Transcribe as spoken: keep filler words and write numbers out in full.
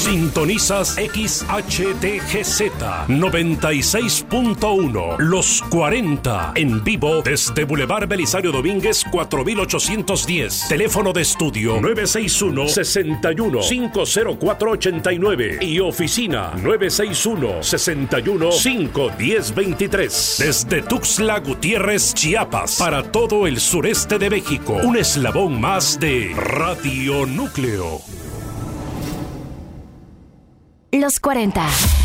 Sintonizas X H T G Z noventa y seis punto uno, Los cuarenta, en vivo desde Boulevard Belisario Domínguez cuatro mil ochocientos diez. Teléfono de estudio nueve seis uno, seis uno, cinco cero cuatro, ocho nueve y oficina nueve seis uno, seis uno, cinco uno cero, dos tres. Desde Tuxtla Gutiérrez, Chiapas, para todo el sureste de México, un eslabón más de Radio Núcleo. Los cuarenta.